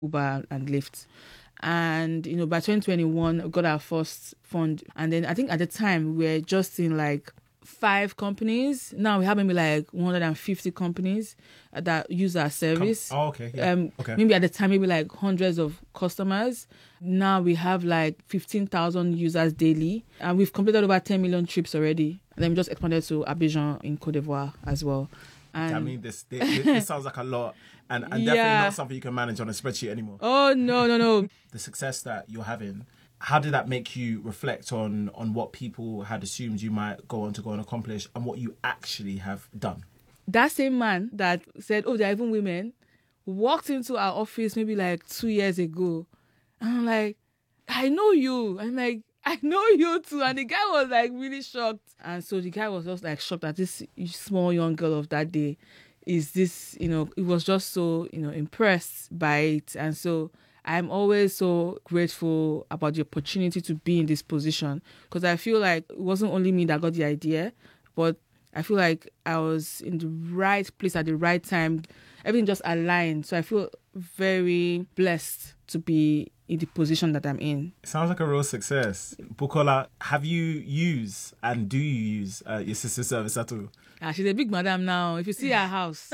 Uber and Lyft. And, by 2021, we got our first fund. And then I think at the time, we were just in like 5 companies. Now we have maybe like 150 companies that use our service. Okay. Yeah. Okay. Maybe at the time, maybe like hundreds of customers. Now we have like 15,000 users daily. And we've completed over 10 million trips already. And then we just expanded to Abidjan in Cote d'Ivoire as well. And I mean, this sounds like a lot. And definitely not something you can manage on a spreadsheet anymore. Oh, no. The success that you're having, how did that make you reflect on what people had assumed you might go on to accomplish and what you actually have done? That same man that said, there are even women, walked into our office maybe like 2 years ago. And I'm like, I know you. I'm like, I know you too. And the guy was like really shocked. And so the guy was just like shocked that this small young girl of that day is this, it was just so, impressed by it. And so I'm always so grateful about the opportunity to be in this position, because I feel like it wasn't only me that got the idea, but I feel like I was in the right place at the right time. Everything just aligned. So I feel very blessed to be in the position that I'm in. It sounds like a real success. Bukola, have you used and do you use your sister's service at all? She's a big madam now. If you see her house.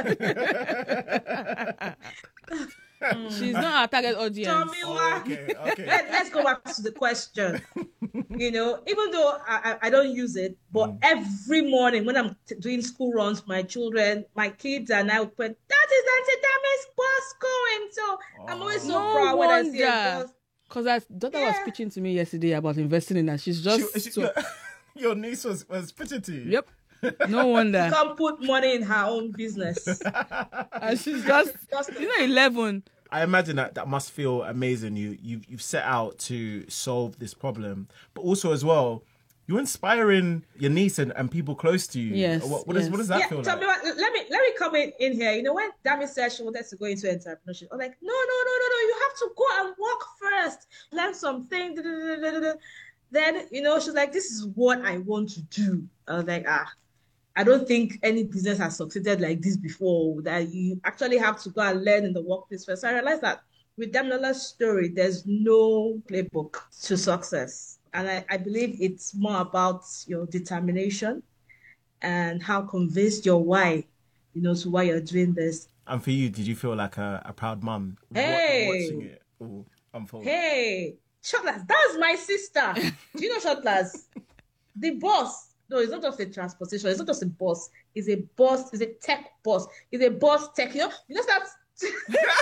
She's not our target audience. Okay. Let's go back to the question. Even though I don't use it, but every morning when I'm doing school runs, my kids and I would put, that is Auntie Dami's bus going. So I'm always so proud when I see a bus. Because that daughter was pitching to me yesterday about investing in that. She's just... Your niece was pitching to you? Yep. No wonder. She can't put money in her own business. And she's just 11. I imagine that must feel amazing. You've set out to solve this problem, but also as well, you're inspiring your niece and people close to you. Yes. What does that feel like? Let me come in here. When Dami said she wanted to go into entrepreneurship, I'm like, no. You have to go and work first, learn something. Then she's like, this is what I want to do. I was like, I don't think any business has succeeded like this before, that you actually have to go and learn in the workplace first. So I realized that with Damilola's story, there's no playbook to success. And I believe it's more about your determination and how convinced your why, to why you're doing this. And for you, did you feel like a proud mum watching it all unfold? Hey, Shotlas, that's my sister. Do you know Shotlas? The boss. No, it's not just a transportation. It's not just a boss. It's a boss. It's a tech boss. It's a boss tech. You know that